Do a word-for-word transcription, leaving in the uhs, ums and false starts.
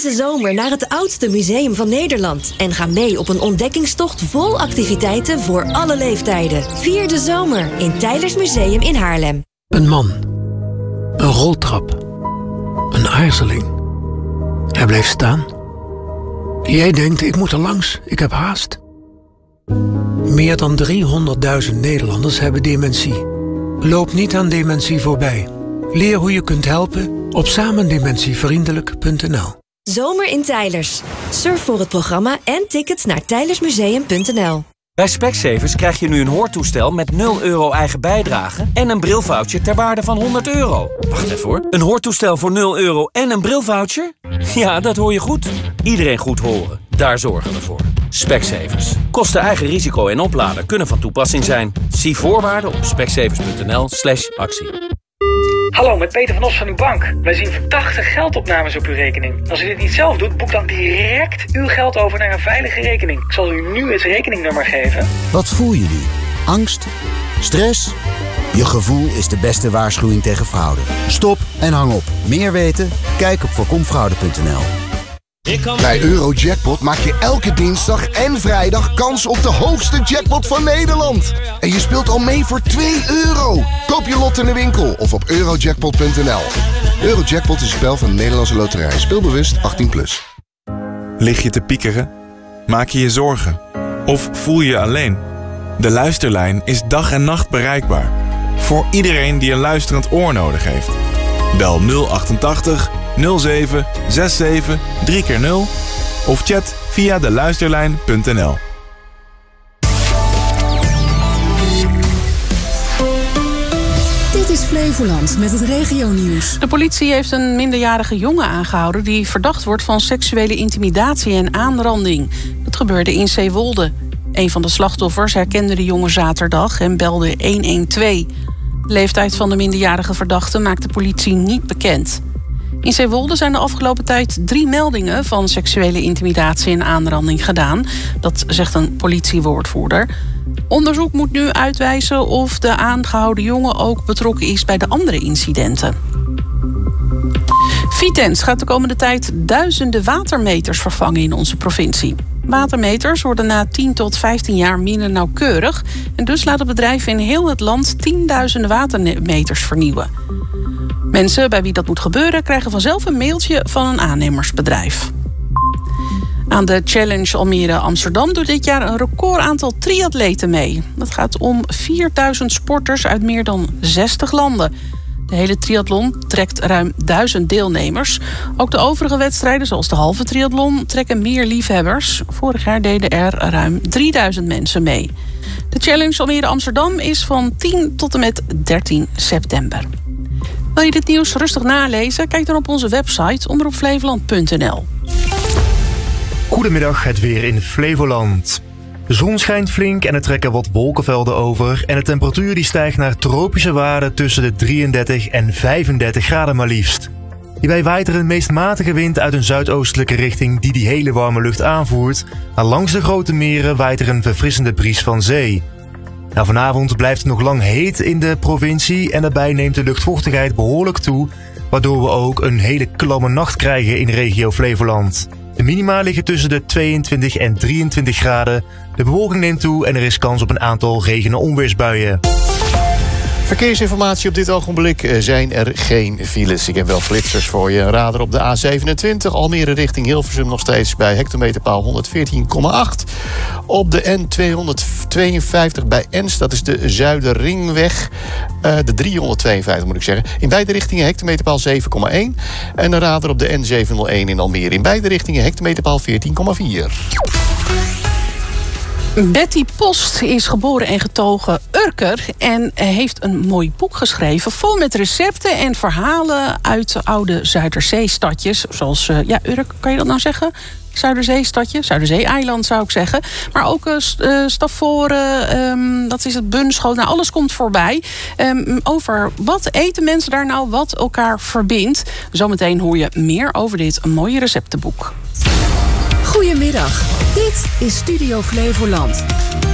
deze zomer naar het oudste museum van Nederland en ga mee op een ontdekkingstocht vol activiteiten voor alle leeftijden. Vier de zomer in Teylers Museum in Haarlem. Een man. Een roltrap. Een aarzeling. Hij bleef staan. Jij denkt, ik moet er langs, ik heb haast. Meer dan driehonderdduizend Nederlanders hebben dementie. Loop niet aan dementie voorbij. Leer hoe je kunt helpen op samendementievriendelijk punt n l. Zomer in Teylers. Surf voor het programma en tickets naar teylersmuseum punt n l. Bij Specsavers krijg je nu een hoortoestel met nul euro eigen bijdrage en een brilvoucher ter waarde van honderd euro. Wacht even hoor. Een hoortoestel voor nul euro en een brilvoucher? Ja, dat hoor je goed. Iedereen goed horen. Daar zorgen we voor. Specsavers. Kosten eigen risico en opladen kunnen van toepassing zijn. Zie voorwaarden op specsavers punt n l slash actie. Hallo, met Peter van Os van uw bank. Wij zien verdachte geldopnames op uw rekening. Als u dit niet zelf doet, boek dan direct uw geld over naar een veilige rekening. Ik zal u nu het rekeningnummer geven. Wat voel je nu? Angst? Stress? Je gevoel is de beste waarschuwing tegen fraude. Stop en hang op. Meer weten? Kijk op voorkom fraude punt n l. Bij Eurojackpot maak je elke dinsdag en vrijdag kans op de hoogste jackpot van Nederland. En je speelt al mee voor twee euro. Koop je lot in de winkel of op eurojackpot punt n l. Eurojackpot is een spel van de Nederlandse Loterij. Speelbewust achttien plus. Lig je te piekeren? Maak je je zorgen? Of voel je je alleen? De Luisterlijn is dag en nacht bereikbaar. Voor iedereen die een luisterend oor nodig heeft. Bel nul achtentachtig nul zeven zevenenzestig drie keer nul of chat via de luisterlijn punt n l. Dit is Flevoland met het regionieuws. De politie heeft een minderjarige jongen aangehouden die verdacht wordt van seksuele intimidatie en aanranding. Dat gebeurde in Zeewolde. Een van de slachtoffers herkende de jongen zaterdag en belde honderdtwaalf. De leeftijd van de minderjarige verdachte maakt de politie niet bekend. In Zeewolde zijn de afgelopen tijd drie meldingen van seksuele intimidatie en aanranding gedaan. Dat zegt een politiewoordvoerder. Onderzoek moet nu uitwijzen of de aangehouden jongen ook betrokken is bij de andere incidenten. Vitens gaat de komende tijd duizenden watermeters vervangen in onze provincie. Watermeters worden na tien tot vijftien jaar minder nauwkeurig. En dus laat het bedrijf in heel het land tienduizenden watermeters vernieuwen. Mensen bij wie dat moet gebeuren krijgen vanzelf een mailtje van een aannemersbedrijf. Aan de Challenge Almere Amsterdam doet dit jaar een record aantal triatleten mee. Het gaat om vierduizend sporters uit meer dan zestig landen. De hele triathlon trekt ruim duizend deelnemers. Ook de overige wedstrijden, zoals de halve triathlon, trekken meer liefhebbers. Vorig jaar deden er ruim drieduizend mensen mee. De Challenge Almere Amsterdam is van tien tot en met dertien september. Wil je dit nieuws rustig nalezen? Kijk dan op onze website omroep flevoland punt n l. Goedemiddag, het weer in Flevoland. De zon schijnt flink en er trekken wat wolkenvelden over. En de temperatuur die stijgt naar tropische waarden tussen de drieëndertig en vijfendertig graden maar liefst. Hierbij waait er een meest matige wind uit een zuidoostelijke richting die die hele warme lucht aanvoert. En langs de grote meren waait er een verfrissende bries van zee. Nou, vanavond blijft het nog lang heet in de provincie en daarbij neemt de luchtvochtigheid behoorlijk toe, waardoor we ook een hele klamme nacht krijgen in regio Flevoland. De minima liggen tussen de tweeëntwintig en drieëntwintig graden. De bewolking neemt toe en er is kans op een aantal regen- en onweersbuien. Verkeersinformatie op dit ogenblik zijn er geen files. Ik heb wel flitsers voor je. Een radar op de A zevenentwintig. Almere richting Hilversum nog steeds bij hectometerpaal honderdveertien komma acht. Op de N tweehonderdtweeënvijftig bij Enst. Dat is de Zuiderringweg. Uh, de driehonderdtweeënvijftig moet ik zeggen. In beide richtingen hectometerpaal zeven komma één. En een radar op de N zevenhonderdéén in Almere. In beide richtingen hectometerpaal veertien komma vier. Betty Post is geboren en getogen Urker en heeft een mooi boek geschreven vol met recepten en verhalen uit oude Zuiderzeestadjes. Zoals, uh, ja, Urk, kan je dat nou zeggen? Zuiderzeestadje, Zuiderzee-eiland zou ik zeggen. Maar ook uh, Stavoren, um, dat is het Bunschoten. Nou, alles komt voorbij. Um, over wat eten mensen daar nou, wat elkaar verbindt. Zometeen hoor je meer over dit mooie receptenboek. Goedemiddag, dit is Studio Flevoland.